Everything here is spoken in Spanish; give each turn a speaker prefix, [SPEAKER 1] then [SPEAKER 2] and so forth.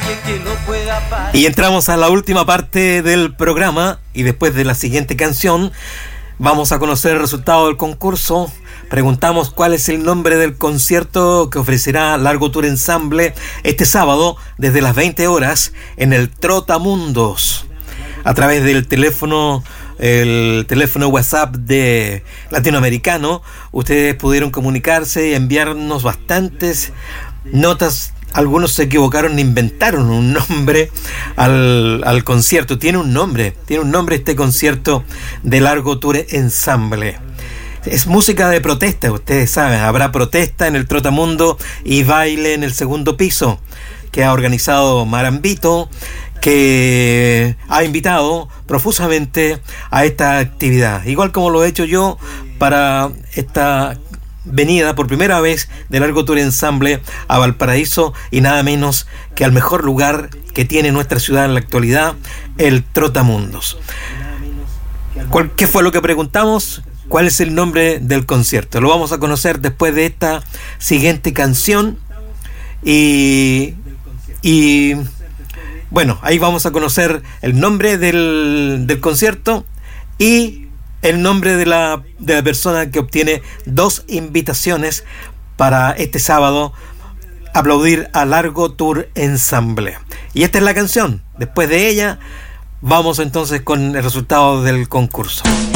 [SPEAKER 1] Y entramos a la última parte del programa y después de la siguiente canción vamos a conocer el resultado del concurso. Preguntamos cuál es el nombre del concierto que ofrecerá Largo Tour Ensamble este sábado desde las 20 horas en el Trotamundos. A través del teléfono, el teléfono WhatsApp de Latinoamericano, ustedes pudieron comunicarse y enviarnos bastantes notas. Algunos se equivocaron e inventaron un nombre al concierto. Tiene un nombre este concierto de Largo Tour Ensamble. Es música de protesta, ustedes saben. Habrá protesta en el Trotamundo y baile en el segundo piso, que ha organizado Marambito, que ha invitado profusamente a esta actividad, igual como lo he hecho yo para esta venida por primera vez de Largo Tour Ensamble a Valparaíso, y nada menos que al mejor lugar que tiene nuestra ciudad en la actualidad, el Trotamundos. ¿Qué fue lo que preguntamos? ¿Cuál es el nombre del concierto? Lo vamos a conocer después de esta siguiente canción y bueno, ahí vamos a conocer el nombre del concierto y el nombre de la persona que obtiene 2 invitaciones para este sábado aplaudir a Largo Tour Ensamble. Y esta es la canción. Después de ella vamos entonces con el resultado del concurso.